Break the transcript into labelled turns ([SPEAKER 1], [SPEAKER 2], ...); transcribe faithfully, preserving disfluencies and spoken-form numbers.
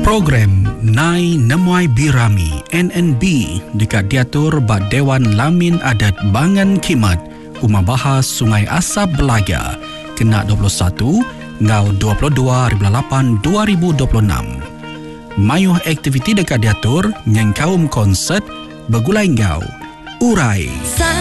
[SPEAKER 1] Program Nai Nemuai Birami N N B dekat diatur ba Dewan Lamin Adat Bangan Kimat Umah Bahas Sungai Asap Belaga kena dua puluh satu ngau dua puluh dua lapan dua ribu dua puluh enam. Mayuh aktiviti dekat diatur nyengkaum konsert begulai ngau urai